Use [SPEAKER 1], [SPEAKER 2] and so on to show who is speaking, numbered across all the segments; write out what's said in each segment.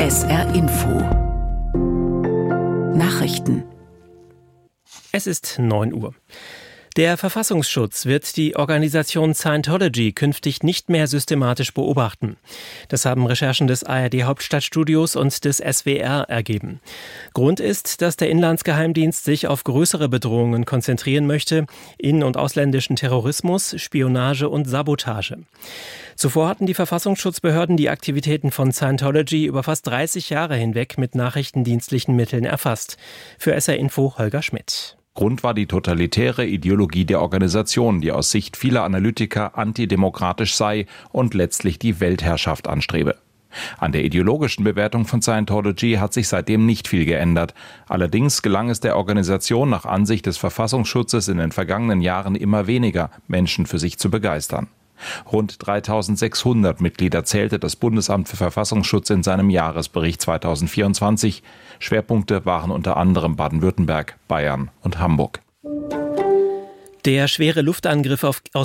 [SPEAKER 1] SR Info Nachrichten.
[SPEAKER 2] Es ist 9 Uhr. Der Verfassungsschutz wird die Organisation Scientology künftig nicht mehr systematisch beobachten. Das haben Recherchen des ARD-Hauptstadtstudios und des SWR ergeben. Grund ist, dass der Inlandsgeheimdienst sich auf größere Bedrohungen konzentrieren möchte: in- und ausländischen Terrorismus, Spionage und Sabotage. Zuvor hatten die Verfassungsschutzbehörden die Aktivitäten von Scientology über fast 30 Jahre hinweg mit nachrichtendienstlichen Mitteln erfasst. Für SR Info Holger Schmidt.
[SPEAKER 3] Grund war die totalitäre Ideologie der Organisation, die aus Sicht vieler Analytiker antidemokratisch sei und letztlich die Weltherrschaft anstrebe. An der ideologischen Bewertung von Scientology hat sich seitdem nicht viel geändert. Allerdings gelang es der Organisation nach Ansicht des Verfassungsschutzes in den vergangenen Jahren immer weniger, Menschen für sich zu begeistern. Rund 3.600 Mitglieder zählte das Bundesamt für Verfassungsschutz in seinem Jahresbericht 2024. Schwerpunkte waren unter anderem Baden-Württemberg, Bayern und Hamburg.
[SPEAKER 2] Der schwere Luftangriff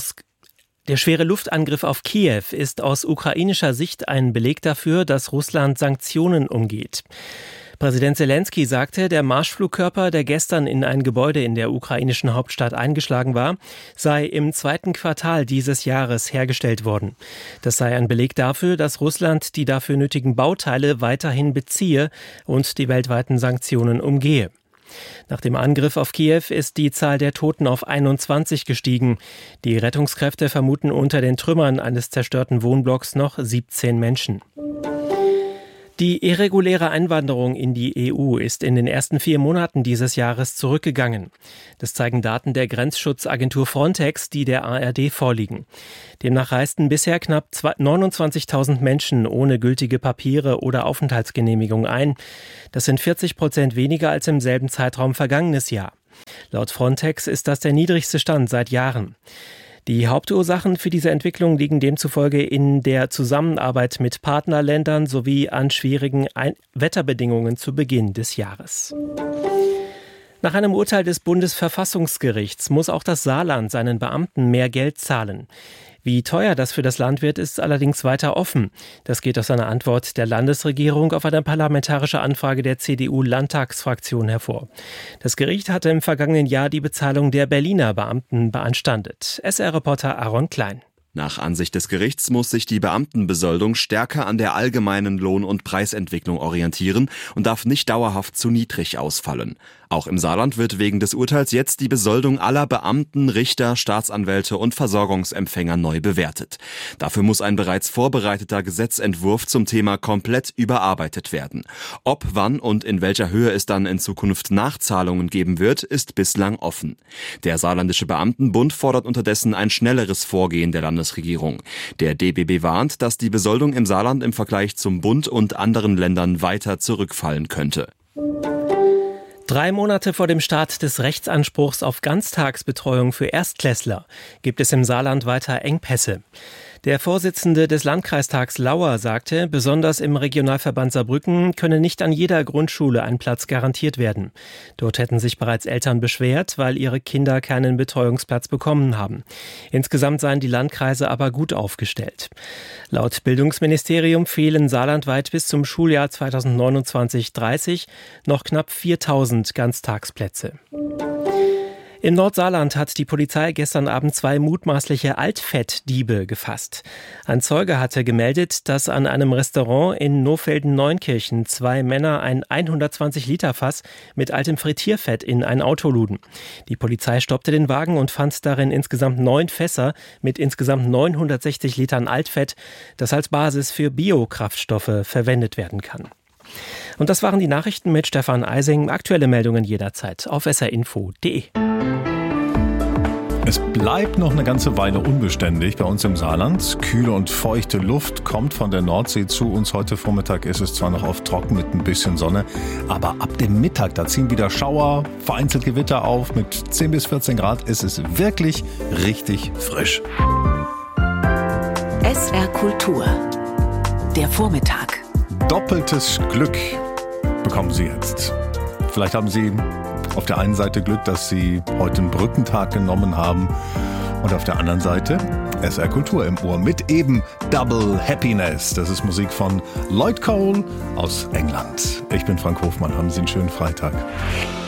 [SPEAKER 2] auf Kiew ist aus ukrainischer Sicht ein Beleg dafür, dass Russland Sanktionen umgeht. Präsident Zelensky sagte, der Marschflugkörper, der gestern in ein Gebäude in der ukrainischen Hauptstadt eingeschlagen war, sei im 2. Quartal dieses Jahres hergestellt worden. Das sei ein Beleg dafür, dass Russland die dafür nötigen Bauteile weiterhin beziehe und die weltweiten Sanktionen umgehe. Nach dem Angriff auf Kiew ist die Zahl der Toten auf 21 gestiegen. Die Rettungskräfte vermuten unter den Trümmern eines zerstörten Wohnblocks noch 17 Menschen. Die irreguläre Einwanderung in die EU ist in den ersten 4 Monaten dieses Jahres zurückgegangen. Das zeigen Daten der Grenzschutzagentur Frontex, die der ARD vorliegen. Demnach reisten bisher knapp 29.000 Menschen ohne gültige Papiere oder Aufenthaltsgenehmigung ein. Das sind 40% weniger als im selben Zeitraum vergangenes Jahr. Laut Frontex ist das der niedrigste Stand seit Jahren. Die Hauptursachen für diese Entwicklung liegen demzufolge in der Zusammenarbeit mit Partnerländern sowie an schwierigen Wetterbedingungen zu Beginn des Jahres. Nach einem Urteil des Bundesverfassungsgerichts muss auch das Saarland seinen Beamten mehr Geld zahlen. Wie teuer das für das Land wird, ist allerdings weiter offen. Das geht aus einer Antwort der Landesregierung auf eine parlamentarische Anfrage der CDU-Landtagsfraktion hervor. Das Gericht hatte im vergangenen Jahr die Bezahlung der Berliner Beamten beanstandet. SR-Reporter Aaron Klein.
[SPEAKER 4] Nach Ansicht des Gerichts muss sich die Beamtenbesoldung stärker an der allgemeinen Lohn- und Preisentwicklung orientieren und darf nicht dauerhaft zu niedrig ausfallen. Auch im Saarland wird wegen des Urteils jetzt die Besoldung aller Beamten, Richter, Staatsanwälte und Versorgungsempfänger neu bewertet. Dafür muss ein bereits vorbereiteter Gesetzentwurf zum Thema komplett überarbeitet werden. Ob, wann und in welcher Höhe es dann in Zukunft Nachzahlungen geben wird, ist bislang offen. Der Saarländische Beamtenbund fordert unterdessen ein schnelleres Vorgehen der Landesregierung. Der DBB warnt, dass die Besoldung im Saarland im Vergleich zum Bund und anderen Ländern weiter zurückfallen könnte.
[SPEAKER 2] 3 Monate vor dem Start des Rechtsanspruchs auf Ganztagsbetreuung für Erstklässler gibt es im Saarland weiter Engpässe. Der Vorsitzende des Landkreistags Lauer sagte, besonders im Regionalverband Saarbrücken könne nicht an jeder Grundschule ein Platz garantiert werden. Dort hätten sich bereits Eltern beschwert, weil ihre Kinder keinen Betreuungsplatz bekommen haben. Insgesamt seien die Landkreise aber gut aufgestellt. Laut Bildungsministerium fehlen saarlandweit bis zum Schuljahr 2029/30 noch knapp 4.000 Ganztagsplätze. Im Nordsaarland hat die Polizei gestern Abend 2 mutmaßliche Altfettdiebe gefasst. Ein Zeuge hatte gemeldet, dass an einem Restaurant in Nohfelden-Neunkirchen 2 Männer ein 120-Liter-Fass mit altem Frittierfett in ein Auto luden. Die Polizei stoppte den Wagen und fand darin insgesamt 9 Fässer mit insgesamt 960 Litern Altfett, das als Basis für Biokraftstoffe verwendet werden kann. Und das waren die Nachrichten mit Stefan Eising. Aktuelle Meldungen jederzeit auf srinfo.de.
[SPEAKER 5] Es bleibt noch eine ganze Weile unbeständig bei uns im Saarland. Kühle und feuchte Luft kommt von der Nordsee zu uns. Heute Vormittag ist es zwar noch oft trocken mit ein bisschen Sonne, aber ab dem Mittag, da ziehen wieder Schauer, vereinzelt Gewitter auf. Mit 10 bis 14 Grad ist es wirklich richtig frisch.
[SPEAKER 1] SR Kultur. Der Vormittag.
[SPEAKER 5] Doppeltes Glück bekommen Sie jetzt. Vielleicht haben Sie auf der einen Seite Glück, dass Sie heute einen Brückentag genommen haben. Und auf der anderen Seite, SR Kultur im Ohr mit eben Double Happiness. Das ist Musik von Lloyd Cole aus England. Ich bin Frank Hofmann. Haben Sie einen schönen Freitag.